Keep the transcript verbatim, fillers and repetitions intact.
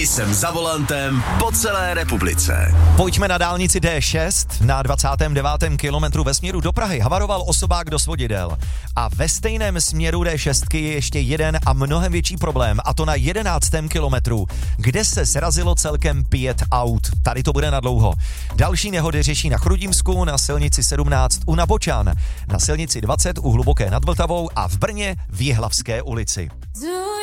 jsem za volantem po celé republice. Pojďme na dálnici D šest. Na dvacátém devátém kilometru ve směru do Prahy havaroval osobák do svodidel. A ve stejném směru D šest je ještě jeden a mnohem větší problém, a to na jedenáctém kilometru, kde se srazilo celkem pět aut. Tady to bude na dlouho. Další nehody řeší na Chrudimsku, na silnici sedmnáct u Nabočan, na silnici dvacet u Hluboké nad Vltavou a v Brně v Jihlavské ulici.